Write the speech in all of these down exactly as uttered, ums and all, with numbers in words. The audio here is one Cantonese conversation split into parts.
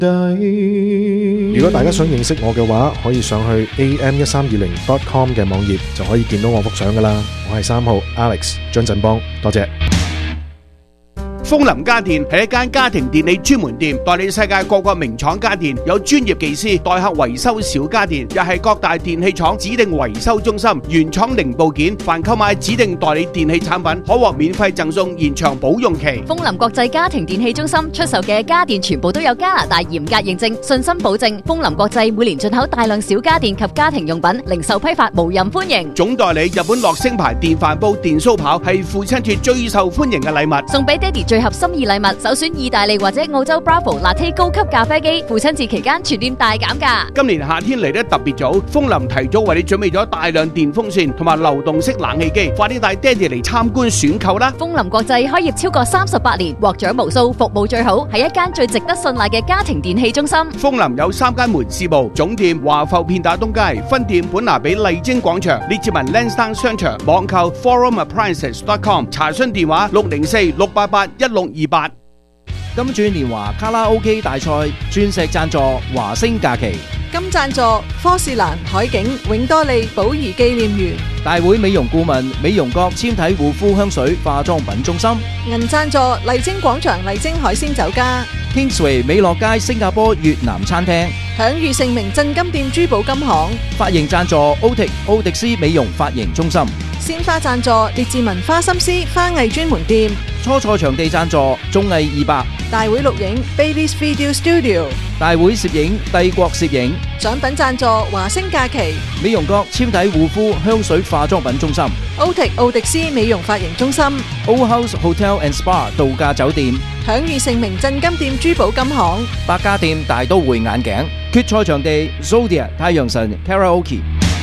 底。如果大家想認識我嘅話，可以上去 a m 一三二零 dot com 嘅網頁就可以見到我幅相噶啦。我係三號 Alex 張振邦，多謝。 風林家電係一間家庭電器專門店，代理世界各個名廠家電，有專業技師代客維修小家電，又係各大電器廠指定維修中心，原廠零部件，凡購買指定代理電器產品，可獲免費贈送延長保用期。 風林國際家庭電器中心出售嘅家電全部都有加拿大嚴格認證，信心保證。風林國際每年進口大量小家電及家庭用品，零售批發無任歡迎。 總代理日本樂聲牌電飯煲、電酥刨係父親節最受歡迎嘅禮物， 送俾爹哋最合心意禮物，首選意大利或者澳洲 Bravo Latte 高級咖啡機，父親節期間全店大減價。 今年夏天嚟得特別早，風林提早為你準備咗大量電風扇同埋流動式冷氣機，快啲帶爹哋嚟參觀選購啦！ 風林國際開業超過三十八年，獲獎無數，服務最好，係一間最值得信賴嘅家庭電器中心。 風林有三間門市部，總店華埠片打東街，分店本拿比麗晶廣場，列治文 Lansdowne 商場，網購 forum appliances dot com， 查詢電話六零四六八八一六二八。 金鑽年華卡拉 OK 大賽，鑽石贊助華星假期， 金贊助科士蘭海景永多利寶儀紀念園， 大會美容顧問美容閣纖體護膚香水化妝品中心， 銀贊助麗晶廣場麗晶海鮮酒家， Kingsway 美樂街新加坡越南餐廳， 享譽盛名鎮金店珠寶金行， 髮型贊助奧迪奧迪斯美容髮型中心， 鮮花贊助列治文花心思花藝專門店， 初賽場地贊助綜藝二百， 大會錄影 Bailey's Video Studio， 大會攝影帝國攝影， 獎品贊助華星假期， 美容閣纖體護膚香水化妝品中心， 奧迪奧迪斯美容髮型中心， O House Hotel and Spa 度假酒店， 享譽盛名鎮金店珠寶金行， 百家店大都會眼鏡，決賽場地 Zodia 太陽神 Karaoke。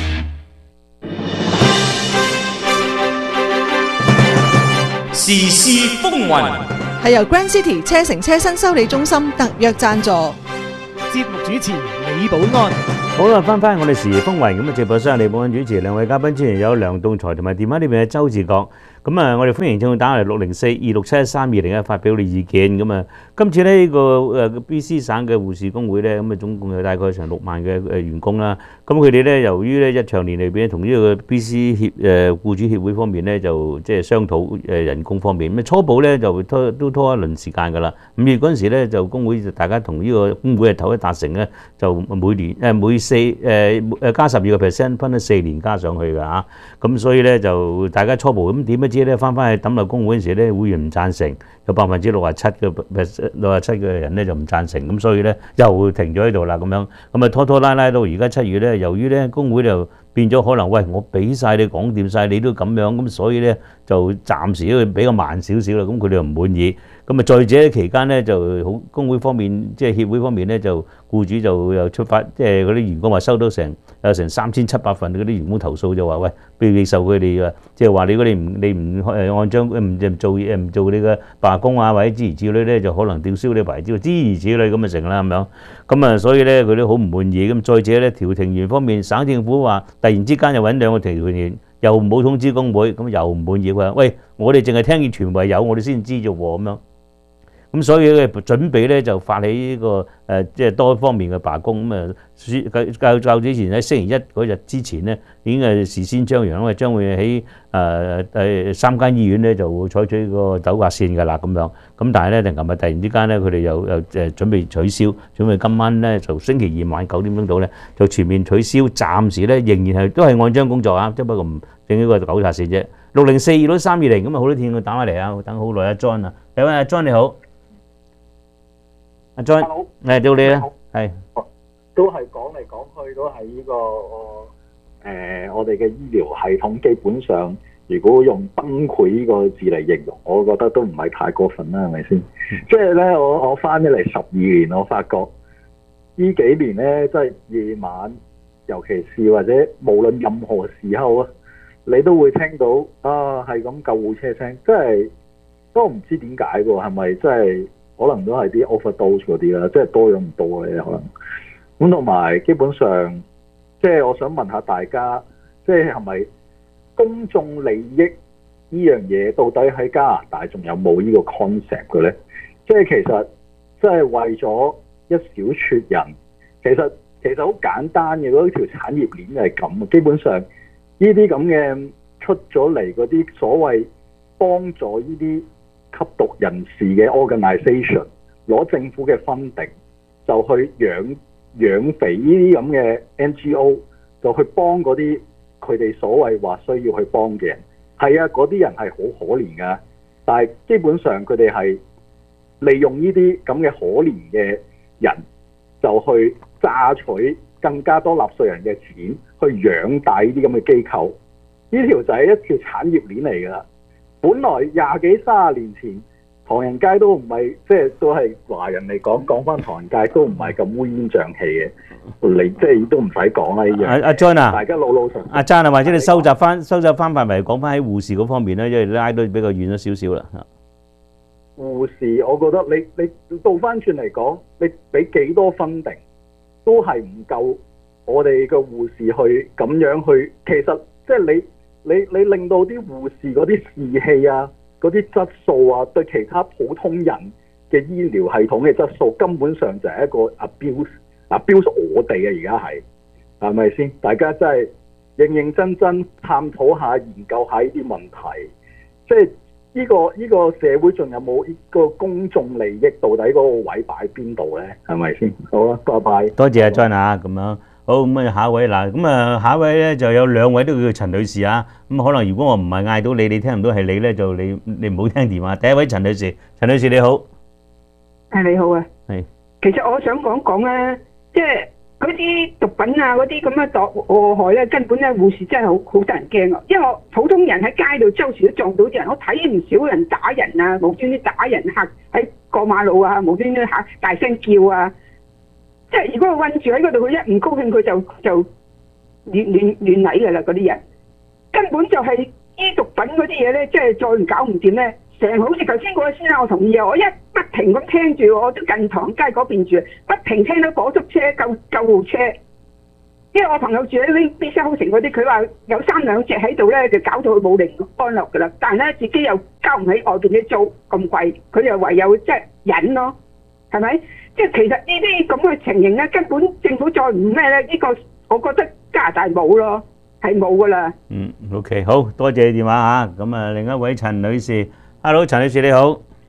時事風雲係由 Grand City 車城車新修理中心特約贊助。 節目主持李寶安。 好啦，翻返我哋時事風雲咁啊！直播室李寶安主持，兩位嘉賓之前有梁棟才同埋電話呢邊嘅周志國。咁啊，我哋歡迎聽眾打嚟六零四二六七一三二零一發表你意見。咁啊，今次呢個誒 B C 省嘅護士工會咧，咁啊總共有大概成六萬嘅誒員工啦。咁佢哋咧由於咧一長年裏邊同呢個 B C 協誒僱主協會方面咧就即係商討誒人工方面。咁初步咧就拖都拖一輪時間㗎啦。五月嗰陣時咧就工會就大家同呢個工會嘅頭一達成咧，就每年誒每四誒誒加十二個 percent 分咗四年加上去㗎嚇。咁所以咧就大家初步咁點樣知咧翻返去抌落工會嗰陣時咧，會員唔贊成，有百分之六十七嘅六十七嘅人咧就唔贊成，咁所以咧又停咗喺度啦咁樣，咁啊拖拖拉拉到而家七月咧，由於咧工會就變咗可能喂我俾曬你講掂曬你都咁樣，咁所以咧就暫時都比較慢少少啦，咁佢哋又唔滿意，咁啊在這期間咧就好工會方面即係協會方面咧就僱主就又出發，即係嗰啲員工話收到成有成三千七百份嗰啲員工投訴就話喂，譬如你受佢哋啊，即係話你如果你唔你唔誒按章唔做誒唔做你嘅罷工啊或者諸如此類咧，就可能吊銷你牌照諸如此類咁嘅成啦咁樣，咁啊所以咧佢都好唔滿意，咁再者咧調停員方面省政府話突然之間又揾兩個調停員又冇通知工會，咁又唔滿意，佢話喂我哋淨係聽見傳聞有我哋先知啫喎咁樣。咁所以咧準備咧就發起呢個誒即係多方面嘅罷工，咁啊較較之前喺星期一嗰日之前咧已經係事先張揚，因為將會喺誒誒三間醫院咧就會採取個糾察線㗎啦咁樣。咁但係咧，就琴日突然之間咧，佢哋又又誒準備取消，準備今晚咧就星期二晚九點鐘到咧就全面取消，暫時咧仍然係都係按章工作啊，即不過唔整呢個糾察線啫。六零四二六三二零咁啊，好多聽眾打返嚟啊，等好耐阿 John 啊，有位阿 John 你好。阿 John，誒到你啦，係都係講嚟講去都係呢個誒，我哋嘅醫療系統基本上，如果用崩潰呢個字嚟形容，我覺得都唔係太過分啦，係咪先？即係咧，我我翻咗嚟十二年，我發覺呢幾年咧，即係夜晚，尤其是或者無論任何時候啊，你都會聽到啊，係咁救護車聲，即係都唔知點解喎，係咪即係？可能都係啲 overdose 嗰啲啦，即係多咗唔多嘅可能。咁同埋基本上，即係我想問下大家，即係係咪公眾利益呢樣嘢到底喺加拿大仲有冇呢個 concept 嘅咧？即係其實即係為咗一小撮人，其實其實好簡單嘅嗰條產業鏈就係咁。基本上呢啲咁嘅出咗嚟嗰啲所謂幫助呢啲吸毒人士嘅 organisation 攞政府嘅 funding，就去養養肥呢啲咁嘅 N G O， 就去幫嗰啲佢哋所謂話需要去幫嘅人。係啊，嗰啲人係好可憐㗎，但係基本上佢哋係利用呢啲咁嘅可憐嘅人，就去榨取更加多納稅人嘅錢，去養大呢啲咁嘅機構。呢條就係一條產業鏈嚟㗎啦。本來廿幾三十年前，唐人街都唔係，即係都係華人嚟講，講翻唐人街都唔係咁烏煙瘴氣嘅。你即係都唔使講啦，呢樣。 阿阿 John 啊， 大家老老實實。 阿 John 啊，或者你收集翻收集翻範圍，講翻喺護士嗰方面咧，因為拉到比較遠咗少少啦。 護士，我覺得你你倒翻轉嚟講，你俾幾多分定都係唔夠我哋嘅護士去咁樣去。其實即係你你你令到啲護士嗰啲士氣啊，嗰啲質素啊，對其他普通人嘅醫療系統嘅質素，根本上就係一個 abuse abuse 我哋啊！而家係係咪先？大家真係認認真真探討下、研究下呢啲問題，即係。呢、這個呢、這個社會仲有冇呢個公眾利益？到底嗰個位擺邊度咧？係咪先？好啦，拜拜。多謝阿 John 啊，咁樣好咁啊，下一位嗱，咁啊下一位咧就有兩位都叫陳女士啊。咁可能如果我唔係嗌到你，你聽唔到係你咧，就你你唔好聽電話。第一位陳女士，陳女士你好。 係你好啊。 係。 其實我想講講咧，即係。嗰啲毒品啊，嗰啲咁嘅毒禍害咧，根本咧護士真係好好得人驚啊！因為我普通人喺街度周時都撞到啲人，我睇唔少人打人啊，無端端打人嚇喺過馬路啊，無端端嚇大聲叫啊！即係如果佢韞住喺嗰度，佢一唔高興佢就就亂亂亂嚟㗎啦！嗰啲人根本就係啲毒品嗰啲嘢咧，即係再唔搞唔掂咧。成好似頭先嗰位先生，我同意啊！我一不停咁聽住，我都近唐街嗰邊住，不停聽到火燭車、救救護車。因為我朋友住喺呢啲西好城嗰啲，佢話有三兩隻喺度咧，就搞到佢冇寧安樂噶啦。但係咧，自己又交唔起外邊啲租咁貴，佢又唯有即係忍咯，係咪？即係其實呢啲咁嘅情形咧，根本政府再唔咩咧，呢個我覺得加拿大冇咯，係冇噶啦。 嗯 ，OK， 好多謝你電話嚇。咁啊，另一位陳女士。Hello， 陳女士你好。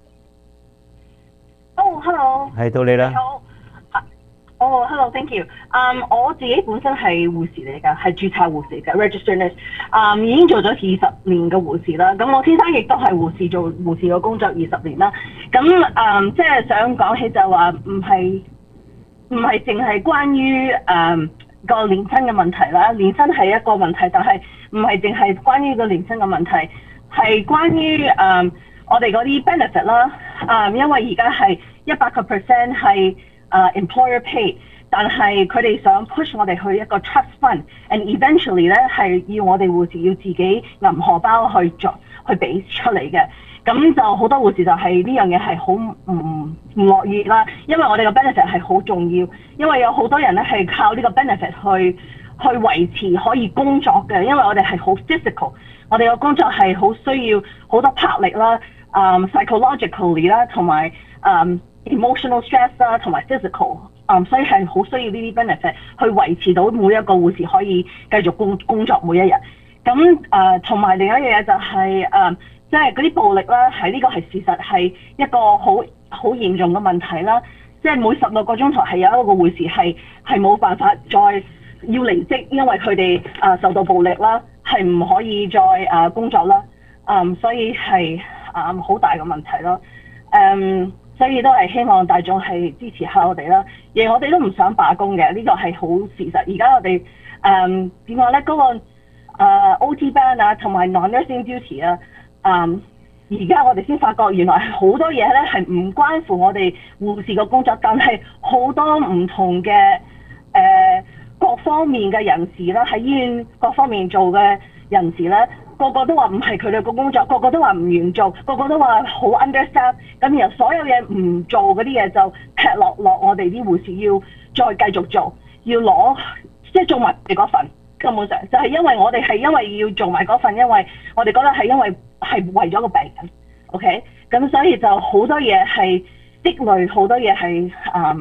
哦 ，Hello。 係到你啦。 你好。哦 ，Hello，Thank you。嗯，我自己本身係護士嚟㗎，係註冊護士嚟㗎 ，registered nurse。嗯，已經做咗二十年嘅護士啦。咁我先生亦都係護士，做護士嘅工作二十年啦。咁嗯，即係想講起就話唔係唔係淨係關於誒個年薪嘅問題啦，年薪係一個問題，但係唔係淨係關於個年薪嘅問題。係關於誒、嗯、我哋嗰啲 benefit 啦，誒、嗯、因為而家係一百個 percent 係誒 employer paid，但係佢哋想 push 我哋去一個 trust fund，and eventually 咧係要我哋護士要自己銀荷包去做去俾出嚟嘅，咁就好多護士就係呢樣嘢係好唔唔樂意啦，因為我哋個 benefit 係好重要，因為有好多人咧係靠呢個 benefit 去去維持可以工作嘅，因為我哋係好 physical。我哋個工作係好需要好多魄力啦，嗯 psychologically 啦，同埋嗯 emotional stress 啦，同埋 physical，嗯所以係好需要呢啲 benefit 去維持到每一個護士可以繼續工工作每一日。咁誒同埋另一樣嘢就係誒即係嗰啲暴力啦，係呢個係事實係一個好好嚴重嘅問題啦。即係每十六個鐘頭係有一個護士係係冇辦法再要離職，因為佢哋誒受到暴力啦。係唔可以再誒工作啦，嗯，所以係誒好大嘅問題咯，嗯，所以都係希望大眾係支持下我哋啦，而我哋都唔想罷工嘅，呢個係好事實。而家我哋誒點講咧？嗰個誒 O T ban 啊，同埋 non-nursing duty 啊，嗯，而家我哋先發覺原來係好多嘢咧係唔關乎我哋護士嘅工作，但係好多唔同嘅誒。呃各方面嘅人士啦，喺醫院各方面做嘅人士咧，個個都話唔係佢哋個工作，個個都話唔願做，個個都話好 understaff，咁然後所有嘢唔做嗰啲嘢就劈落落我哋啲護士要再繼續做，要攞即係做埋你嗰份，根本上就係因為我哋係因為要做埋嗰份，因為我哋覺得係因為係為咗個病人 ，OK，咁所以就好多嘢係積累，好多嘢係誒。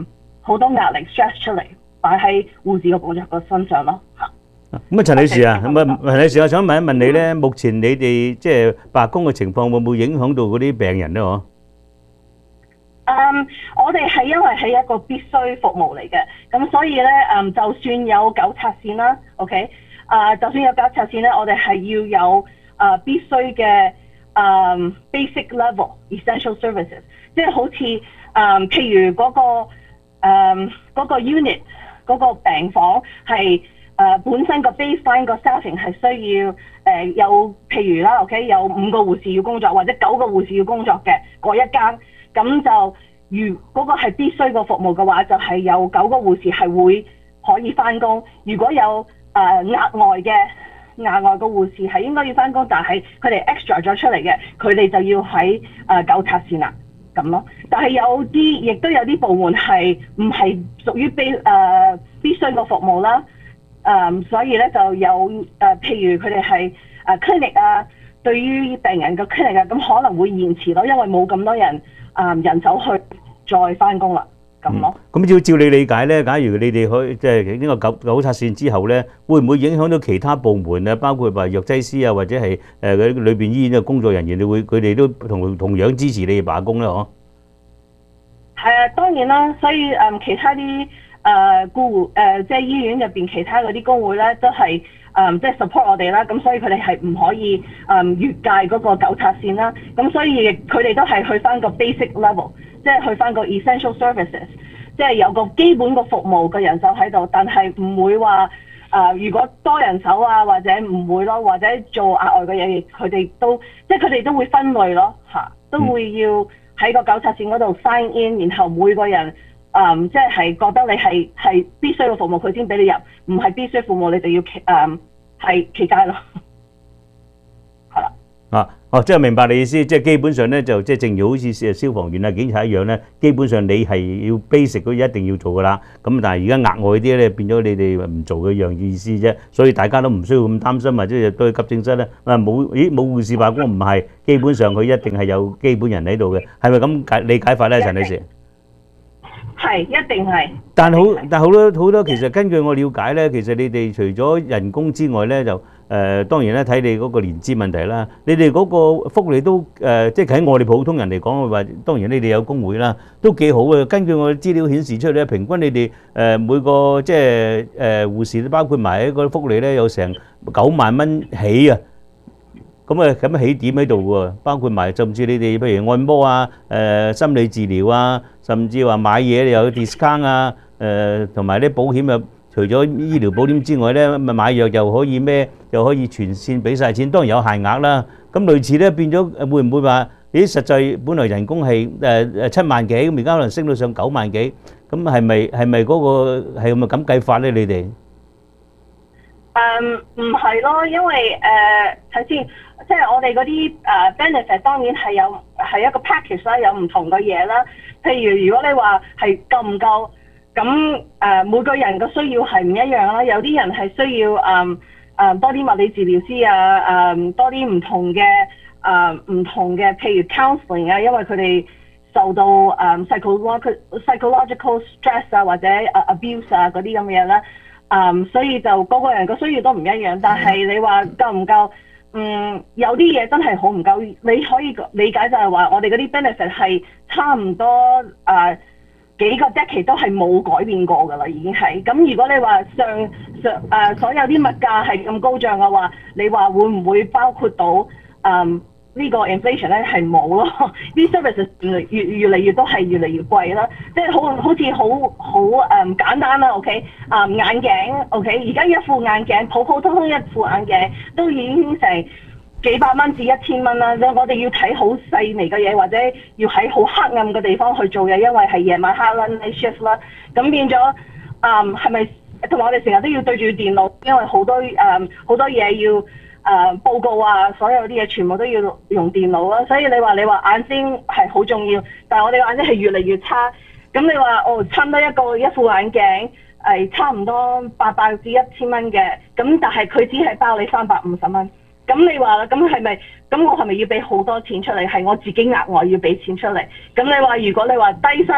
好多壓力 stress 出嚟，擺喺護士個工作個身上咯嚇。 咁啊，陳女士啊，咁啊，陳女士，我想問一問你咧，目前你哋即係罷工嘅情況會唔會影響到嗰啲病人咧？嗬？ 嗯，我哋係因為係一個必須服務嚟嘅，咁所以咧，嗯，就算有糾察線啦 ，OK， 啊、呃，就算有糾察線咧，我哋係要有啊、呃、必須嘅嗯 basic level essential services， 即係好似嗯譬如嗰、那個誒嗰、嗯那個 unit 嗰個病房係誒、呃、本身個 baseline 個 staffing 係需要誒、呃、有譬如啦 ，OK， 有五個護士要工作或者九個護士要工作嘅嗰一間。咁就如嗰、那個係必須個服務嘅話，就係、是、有九個護士係會可以翻工。如果有誒、呃、額外嘅額外個護士係應該要翻工，但係佢哋 extra 咗出嚟嘅，佢哋就要喺誒糾察線啦咁咯。但係有啲亦都有啲部門係唔係屬於必誒、呃、必須個服務啦。誒、呃，所以咧就有誒、呃，譬如佢哋係誒 clinic 啊，對於病人嘅 clinic 啊，咁可能會延遲咯，因為冇咁多人。啊、嗯！人手去再翻工啦，咁咯。 咁、嗯、照照你理解咧，假如你哋去即係呢個糾糾察線之後咧，會唔會影響到其他部門啊？包括話藥劑師啊，或者係誒嗰裏邊醫院嘅工作人員，你會佢哋都同同樣支持你哋罷工咧？嗬？ 係啊，當然啦。所以誒、嗯，其他啲誒僱護誒，即係醫院入邊其他嗰啲工會咧，都係。誒即係 support 我哋啦，咁所以佢哋係唔可以誒越界嗰個糾察線啦，咁所以佢哋都係去翻個 basic level， 即係去翻個 essential services， 即係有個基本個服務嘅人手喺度，但係唔會話誒、呃、如果多人手啊或者唔會咯，或者做額外嘅嘢，佢哋都即係佢哋都會分類咯嚇，都會要喺個糾察線嗰度 sign in， 然後每個人。嗯，即係覺得你係係必須嘅服務，佢先俾你入；唔係必須服務，你就要企誒係企街咯。係啦。 啊，哦，即係明白你意思，即係基本上咧就即係正如好似消防員啊、警察一樣咧，基本上你係要 basic 嗰啲一定要做噶啦。咁但係而家額外啲咧變咗你哋唔做嘅樣意思啫，所以大家都唔需要咁擔心，或者係對急症室咧啊冇咦冇護士罷工唔係，基本上佢一定係有基本人喺度嘅，係咪咁解理解法咧，陳女士？ 係，一定係。 但好，但好多好多，其實根據我了解咧，其實你哋除咗人工之外咧，就誒、呃、當然咧睇你嗰個年資問題啦。你哋嗰個福利都誒、呃，即係喺我哋普通人嚟講，話當然你哋有工會啦，都幾好嘅。根據我資料顯示出嚟咧，平均你哋誒、呃、每個即係誒、呃、護士，包括埋喺嗰啲福利咧，有成九萬蚊起啊！咁啊，咁起點喺度喎，包括埋甚至你哋譬如按摩啊、誒、呃、心理治療啊，甚至話買嘢又有 discount 啊，誒同埋啲保險啊，除咗醫療保險之外咧，咪買藥又可以咩，又可以全線俾晒錢，當然有限額啦。咁類似咧變咗，會唔會話咦？實際本來人工係誒誒七萬幾，咁而家可能升到上九萬幾，咁係咪係咪嗰個係咪咁計法咧？你哋？ 誒唔係咯，因為誒睇先。即係我哋嗰啲誒 benefit 當然係有係一個 package 啦，有唔同嘅嘢啦。譬如如果你話係夠唔夠，咁誒、呃、每個人嘅需要係唔一樣啦。有啲人係需要誒誒、呃呃、多啲物理治療師啊，誒、呃、多啲唔同嘅誒唔同嘅，譬如 counselling 啊，因為佢哋受到誒、呃、psychological psychological stress 啊或者 abuse 啊嗰啲咁嘅嘢啦。誒、呃、所以就個個人嘅需要都唔一樣，但係你話夠唔夠？嗯，有啲嘢真係好唔夠，你可以理解就係話我哋嗰啲 benefit 係差唔多誒、呃、幾個 decade 都係冇改變過㗎啦，已經係。咁如果你話上上誒、呃、所有啲物價係咁高漲嘅話，你話會唔會包括到誒？呃呢個 inflation 咧係冇咯，啲 services 越越越嚟越都係越嚟越貴啦，即係好好似好好誒簡單啦 ，OK，啊、嗯、眼鏡 OK，而家一副眼鏡普普通通一副眼鏡都已經成幾百蚊至一千蚊啦，我哋要睇好細微嘅嘢，或者要喺好黑暗嘅地方去做嘢，因為係夜晚黑啦 night shift 啦，咁變咗誒係咪同埋我哋成日都要對住電腦，因為好多誒好、嗯、多嘢要。誒、呃、報告啊，所有啲嘢全部都要用電腦啦，所以你話你話眼睛係好重要，但係我哋個眼睛係越嚟越差。咁你話哦，差唔多一個一副眼鏡係差唔多八百至一千蚊嘅，咁但係佢只係包你三百五十蚊。咁你話啦，咁係咪？咁我係咪要俾好多錢出嚟？係我自己額外要俾錢出嚟。咁你話如果你話低薪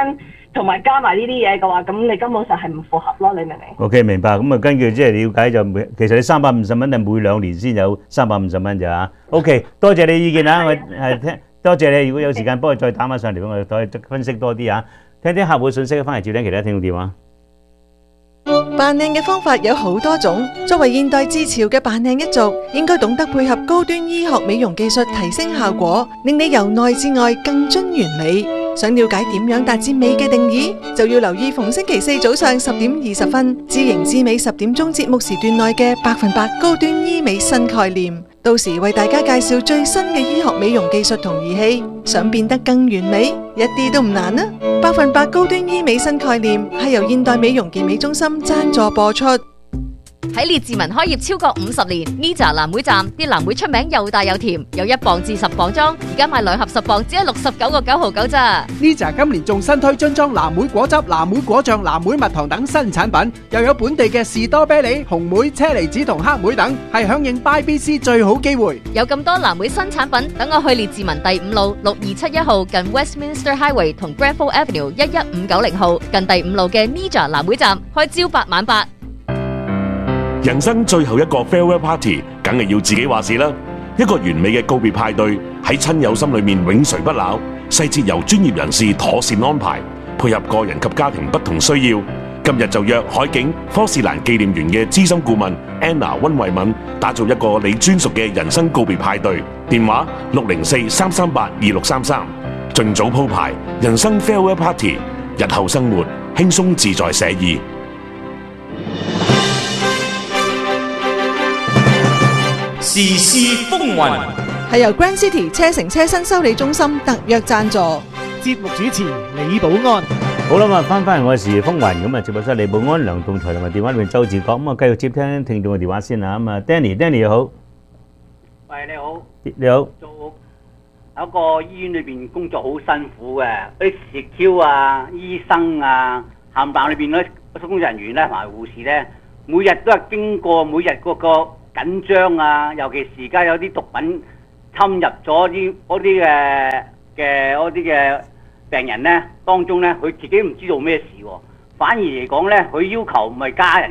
同埋加埋呢啲嘢嘅話，咁你根本上係唔符合咯，你明唔明？ OK，明白。咁啊，根據即係了解就每，其實你三百五十蚊係每兩年先有三百五十蚊咋嚇。OK，多謝你意見啊，我係聽多謝你。如果有時間幫我再打翻上嚟，我哋再分析多啲嚇。聽聽客戶信息，翻嚟接聽其他聽眾電話。 扮靚嘅方法有好多種，作為現代自潮嘅扮靚一族，應該懂得配合高端醫學美容技術提升效果，令你由內至外更臻完美。想了解點樣達至美嘅定義，就要留意逢星期四早上十點二十分，知型知美十點鐘節目時段內嘅百分百高端醫美新概念。到時為大家介紹最新嘅醫學美容技術同儀器，想變得更完美，一啲都唔難啊！百分百高端醫美新概念係由現代美容健美中心贊助播出。 喺列治文開業超過五十年 ，Nija 藍莓站啲藍莓出名又大又甜，有一磅至十磅裝，而家買兩盒十磅只係六十九個九毫九咋。 Nija 今年仲新推樽裝藍莓果汁、藍莓果醬、藍莓蜜糖等新產品，又有本地嘅士多啤梨、紅莓、車厘子同黑莓等，係響應 Buy B C 最好機會。 有咁多藍莓新產品，等我去列治文第五路六二七一號近 Westminster Highway 同 Granville Avenue 一一五九零號近第五路嘅 Nija 藍莓站，開朝八晚八。 人生最後一個 farewell party，梗係要自己話事啦。一個完美嘅告別派對，喺親友心裏面永垂不朽，細節由專業人士妥善安排，配合個人及家庭不同需要。今日就約海景科士蘭紀念園嘅資深顧問 Anna 溫慧敏，打造一個你專屬嘅人生告別派對。電話六零四三三八二六三三，盡早鋪排人生 farewell party，日後生活輕鬆自在寫意。 時事風雲係由 Grand City 車城車新修理中心特約贊助。 節目主持李寶安。 好啦，咁啊，翻返嚟我嘅時事風雲，咁啊，直播室李寶安、梁棟才同埋電話裏面周志國，咁啊，繼續接聽聽眾嘅電話先啦。咁啊 ，Danny，Danny 你好。 喂，你好。 你好。 做喺個醫院裏邊工作好辛苦嘅，啲 secure 啊、醫生啊、冚唪唥裏邊嗰啲工作人員咧同埋護士咧，每日都係經過每日嗰個緊張啊，尤其是而家有啲毒品侵入咗啲嗰啲嘅嘅嗰啲嘅病人咧，當中咧佢自己唔知道咩事喎，反而嚟講咧，佢要求唔係家人。